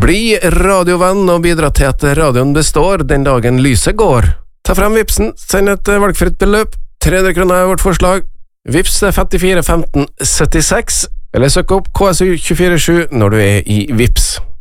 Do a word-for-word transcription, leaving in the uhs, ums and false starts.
Bli radiovenn og bidra til at radioen består den dagen lyset går. Ta frem Vipsen, send et valgfritt beløp, tre hundre kroner er vårt forslag. Vips femtifire femten syttiseks, eller søk opp K S U to fire sju når du er i Vips.